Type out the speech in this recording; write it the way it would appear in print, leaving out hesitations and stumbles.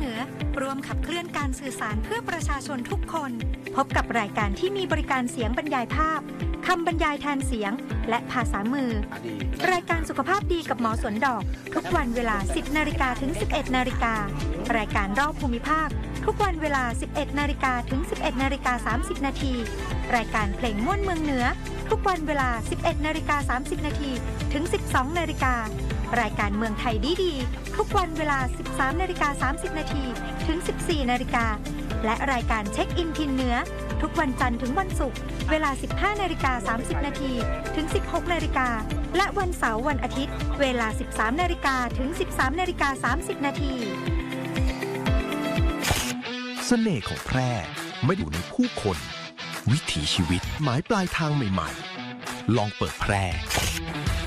เหนือร่วมขับเคลื่อนการสื่อสารเพื่อประชาชนทุกคนพบกับรายการที่มีบริการเสียงบรรยายภาพคำบรรยายแทนเสียงและภาษามือรายการสุขภาพดีกับหมอสวนดอกทุกวันเวลา 10 นาฬิกาถึง 11 นาฬิการายการรอบภูมิภาคทุกวันเวลา 11 นาฬิกาถึง 11 นาฬิกา 30 นาทีรายการเพลงม่วนเมืองเหนือทุกวันเวลา 11 นาฬิกา 30 นาทีถึง 12 นาฬิการายการเมืองไทยดีๆทุกวันเวลา 13 นาฬิกา 30 นาทีถึง 14 นาฬิกาและรายการเช็คอินทินเหนือทุกวันจันทร์ถึงวันศุกร์เวลา 15 นาฬิกา 30 นาทีถึง 16 นาฬิกาและวันเสาร์วันอาทิตย์เวลา 13 นาฬิกาถึง 13 นาฬิกา 30 นาทีเสน่ห์ของแพร่ไม่ได้อยู่ในผู้คนวิถีชีวิตหมายปลายทางใหม่ๆลองเปิดแพร่